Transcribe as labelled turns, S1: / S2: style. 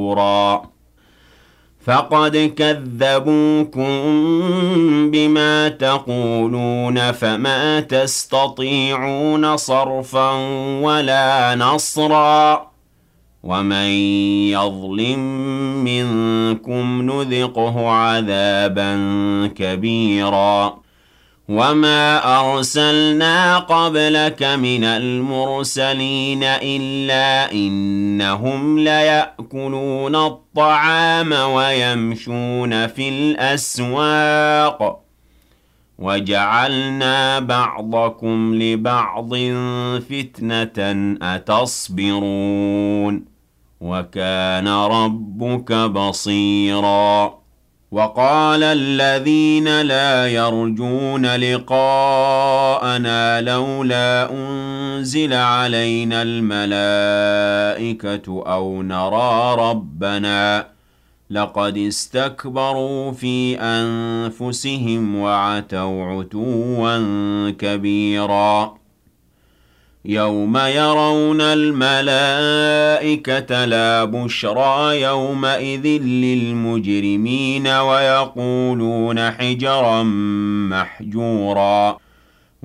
S1: نُفُورًا فقد كذبوكم بما تقولون فما تستطيعون صرفا ولا نصرا ومن يظلم منكم نذقه عذابا كبيرا وما أرسلنا قبلك من المرسلين إلا إنهم ليأكلون الطعام ويمشون في الأسواق وجعلنا بعضكم لبعض فتنة أتصبرون وكان ربك بصيرا وقال الذين لا يرجون لقاءنا لولا أنزل علينا الملائكة أو نرى ربنا لقد استكبروا في أنفسهم وعتوا عتوا كبيرا يوم يرون الملائكة لا بشرى يومئذ للمجرمين ويقولون حجرا محجورا